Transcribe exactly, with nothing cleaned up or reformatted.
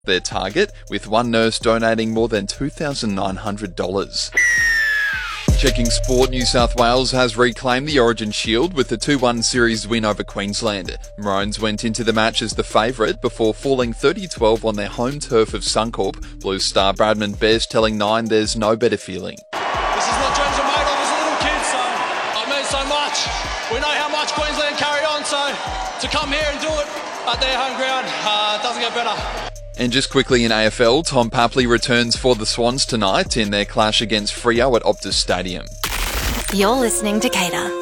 their target, with one nurse donating more than two thousand nine hundred dollars. Checking sport, New South Wales has reclaimed the Origin Shield with the two one series win over Queensland. Maroons went into the match as the favourite before falling thirty twelve on their home turf of Suncorp. Blues star Bradman Bears telling Nine there's no better feeling. This is what dreams are made of as a little kid, so it means so much. We know how much Queensland carry on, so to come here and do it at their home ground uh, doesn't get better. And just quickly in A F L, Tom Papley returns for the Swans tonight in their clash against Freo at Optus Stadium. You're listening to Cater.